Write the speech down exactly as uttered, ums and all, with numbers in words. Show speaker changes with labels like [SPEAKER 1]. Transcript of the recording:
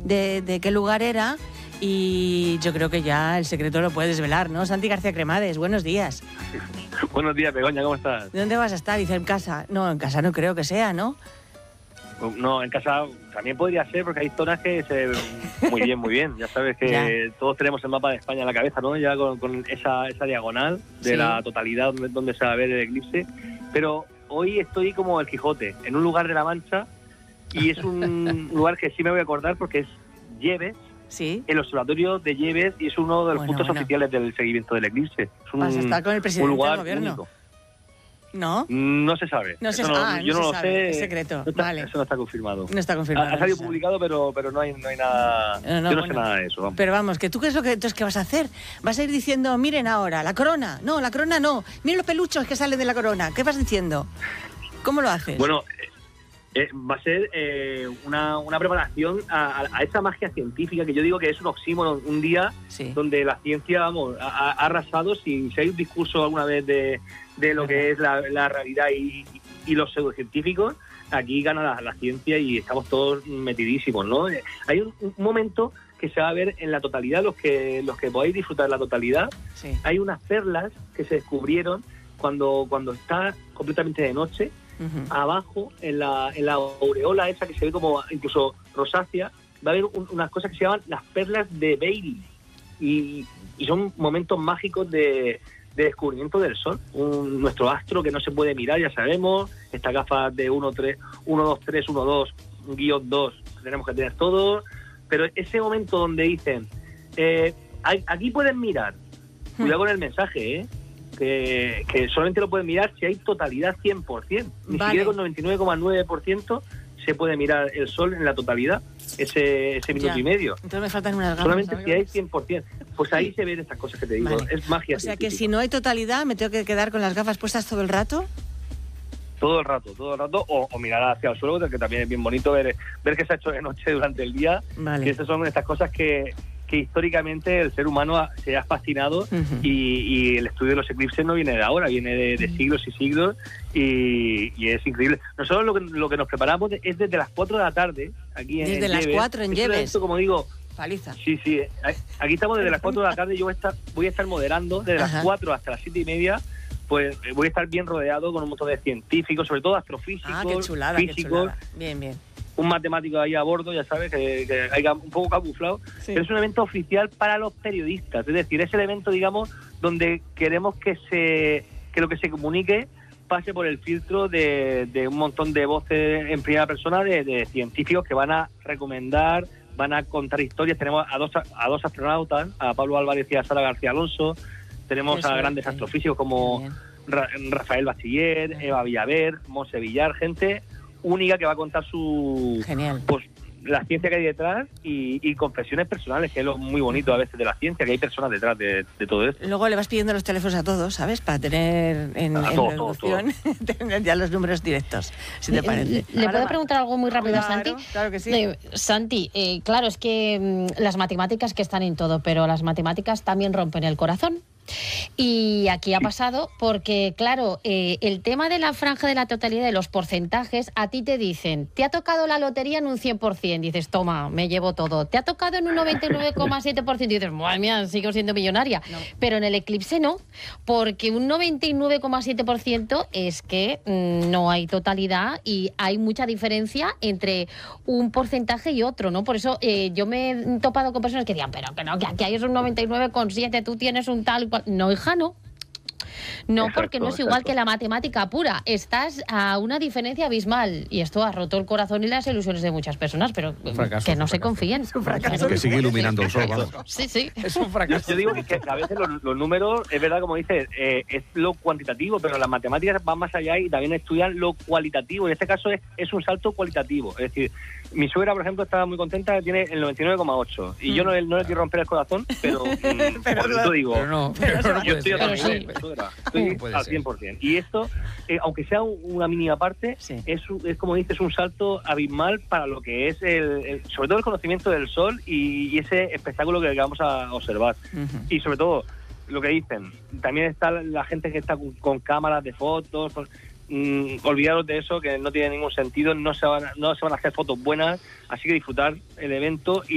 [SPEAKER 1] de, de qué lugar era y yo creo que ya el secreto lo puede desvelar, ¿no? Santi García Cremades, buenos días.
[SPEAKER 2] Buenos días, Begoña, ¿cómo estás?
[SPEAKER 1] ¿De dónde vas a estar? Dice, en casa. No, en casa no creo que sea, ¿no?
[SPEAKER 2] No, en casa también podría ser, porque hay zonas que se ven muy bien, muy bien. Ya sabes que ya. Todos tenemos el mapa de España en la cabeza, ¿no? Ya con, con esa, esa diagonal de sí. la totalidad donde, donde se va a ver el eclipse. Pero hoy estoy como el Quijote, en un lugar de la Mancha, y es un lugar que sí me voy a acordar porque es Lleves,
[SPEAKER 1] sí.
[SPEAKER 2] el observatorio de Lleves, y es uno de los
[SPEAKER 1] bueno,
[SPEAKER 2] puntos
[SPEAKER 1] bueno.
[SPEAKER 2] oficiales del seguimiento del eclipse. Es un,
[SPEAKER 1] ¿Vas a estar con el presidente
[SPEAKER 2] un lugar
[SPEAKER 1] del gobierno?
[SPEAKER 2] único.
[SPEAKER 1] ¿No?
[SPEAKER 2] No se sabe.
[SPEAKER 1] No se,
[SPEAKER 2] no,
[SPEAKER 1] ah,
[SPEAKER 2] yo
[SPEAKER 1] no,
[SPEAKER 2] no
[SPEAKER 1] se
[SPEAKER 2] lo
[SPEAKER 1] sabe.
[SPEAKER 2] sé.
[SPEAKER 1] Es secreto.
[SPEAKER 2] No está,
[SPEAKER 1] vale.
[SPEAKER 2] Eso no está confirmado.
[SPEAKER 1] No está confirmado.
[SPEAKER 2] Ha, ha salido publicado, pero, pero no hay, no hay nada.
[SPEAKER 1] No, no,
[SPEAKER 2] yo no
[SPEAKER 1] bueno,
[SPEAKER 2] sé nada de eso. Vamos.
[SPEAKER 1] Pero vamos, que tú qué es lo que entonces qué vas a hacer? Vas a ir diciendo, miren ahora, la corona. No, la corona no. Miren los peluchos que salen de la corona. ¿Qué vas diciendo? ¿Cómo lo haces?
[SPEAKER 2] Bueno, eh, va a ser eh, una, una preparación a, a esa magia científica que yo digo que es un oxímoron, un día sí. donde la ciencia, vamos, ha, ha arrasado. Si, si hay un discurso alguna vez de, de lo que es la, la realidad y, y los pseudocientíficos, aquí gana la, la ciencia y estamos todos metidísimos, ¿no? Hay un, un momento que se va a ver en la totalidad, los que los que podáis disfrutar de la totalidad. Sí. Hay unas perlas que se descubrieron cuando, cuando está completamente de noche. Uh-huh. Abajo, en la, en la aureola esa que se ve como incluso rosácea, va a haber un, unas cosas que se llaman las perlas de Bailey. Y, y son momentos mágicos de, de descubrimiento del Sol. Un, nuestro astro que no se puede mirar, ya sabemos. Estas gafas de uno, tres, uno, dos, tres, uno, dos, guión dos, tenemos que tener todo. Pero ese momento donde dicen, eh, hay, aquí pueden mirar, cuidado con el mensaje, ¿eh? Que, que solamente lo pueden mirar si hay totalidad cien por ciento. Ni vale. siquiera con noventa y nueve coma nueve por ciento se puede mirar el Sol en la totalidad, ese, ese minuto ya. y medio.
[SPEAKER 1] Entonces me faltan unas gafas.
[SPEAKER 2] Solamente
[SPEAKER 1] ¿sabes?
[SPEAKER 2] Si hay cien por ciento. Pues ahí se ven estas cosas que te digo. Vale. Es magia.
[SPEAKER 1] O sea que si no hay totalidad, ¿me tengo que quedar con las gafas puestas todo el rato?
[SPEAKER 2] Todo el rato, todo el rato, o, o mirar hacia el suelo, que también es bien bonito ver, ver que se ha hecho de noche durante el día. Vale. Y esas son estas cosas que... que históricamente el ser humano se ha fascinado. Uh-huh. y, y el estudio de los eclipses no viene de ahora, viene de, de siglos y siglos y, y es increíble. Nosotros lo que, lo que nos preparamos es desde las cuatro de la tarde aquí en
[SPEAKER 1] Desde
[SPEAKER 2] en
[SPEAKER 1] las
[SPEAKER 2] Lleves.
[SPEAKER 1] cuatro en Lleves.
[SPEAKER 2] Esto, como digo,
[SPEAKER 1] paliza.
[SPEAKER 2] Sí, sí. Aquí estamos desde las cuatro de la tarde. Yo voy a estar, voy a estar moderando desde Ajá. las cuatro hasta las siete y media. Pues voy a estar bien rodeado con un montón de científicos, sobre todo astrofísicos,
[SPEAKER 1] ah, qué chulada,
[SPEAKER 2] físicos.
[SPEAKER 1] Qué chulada. Bien, bien.
[SPEAKER 2] Un matemático ahí a bordo, ya sabes, que, que hay un poco camuflado, sí. Pero es un evento oficial para los periodistas, es decir, es el evento, digamos, donde queremos que se que lo que se comunique pase por el filtro de, de un montón de voces en primera persona de, de científicos que van a recomendar, van a contar historias. Tenemos a dos a dos astronautas, a Pablo Álvarez y a Sara García Alonso, tenemos Eso a grandes es, astrofísicos como Ra- Rafael Bachiller, bien. Eva Villaver, Monse Villar, gente única que va a contar su
[SPEAKER 1] Genial.
[SPEAKER 2] Pues la ciencia que hay detrás y, y confesiones personales, que es lo muy bonito a veces de la ciencia, que hay personas detrás de, de todo esto.
[SPEAKER 1] Luego le vas pidiendo los teléfonos a todos, ¿sabes? Para tener en,
[SPEAKER 2] ah,
[SPEAKER 1] en
[SPEAKER 2] todo,
[SPEAKER 1] reducción
[SPEAKER 2] todo, todo.
[SPEAKER 1] tener ya los números directos, si te parece.
[SPEAKER 3] ¿Le, ¿le puedo preguntar algo muy rápido
[SPEAKER 1] claro,
[SPEAKER 3] a Santi?
[SPEAKER 1] Claro que sí.
[SPEAKER 3] Eh, Santi, eh, claro, es que mmm, las matemáticas que están en todo, pero las matemáticas también rompen el corazón. Y aquí ha pasado porque, claro, eh, el tema de la franja de la totalidad de los porcentajes, a ti te dicen, te ha tocado la lotería en un cien por ciento, dices, toma, me llevo todo. Te ha tocado en un noventa y nueve coma siete por ciento, dices, madre mía, sigo siendo millonaria. No. Pero en el eclipse no, porque un noventa y nueve coma siete por ciento es que mmm, no hay totalidad y hay mucha diferencia entre un porcentaje y otro, ¿no? Por eso eh, yo me he topado con personas que digan, pero que no, que aquí hay un noventa y nueve coma siete, tú tienes un tal cual. No, hija, no. No, exacto, porque no es igual exacto. que la matemática pura. Estás a una diferencia abismal. Y esto ha roto el corazón y las ilusiones de muchas personas, pero fracaso, que no se confíen.
[SPEAKER 4] Es un fracaso. Que sigue iluminando el sol, vamos.
[SPEAKER 3] Sí, sí.
[SPEAKER 4] Es un fracaso.
[SPEAKER 2] Yo, yo digo que, que a veces los, los números, es verdad, como dices, eh, es lo cuantitativo, pero las matemáticas van más allá y también estudian lo cualitativo. En este caso es, es un salto cualitativo. Es decir, mi suegra, por ejemplo, estaba muy contenta, tiene el noventa y nueve coma ocho. Y mm. yo no, no le quiero romper el corazón, pero, mm,
[SPEAKER 1] pero
[SPEAKER 2] por eso digo,
[SPEAKER 4] pero no, pero no
[SPEAKER 2] yo estoy a
[SPEAKER 3] pero sí.
[SPEAKER 2] Estoy no al cien por ciento. Y esto, eh, aunque sea una mínima parte, sí. es, es como dices, un salto abismal para lo que es, el, el sobre todo el conocimiento del Sol y, y ese espectáculo que vamos a observar. Uh-huh. Y sobre todo, lo que dicen, también está la gente que está con, con cámaras de fotos, con, mm, olvidaros de eso, que no tiene ningún sentido, no se van, no se van a hacer fotos buenas, así que disfrutar el evento y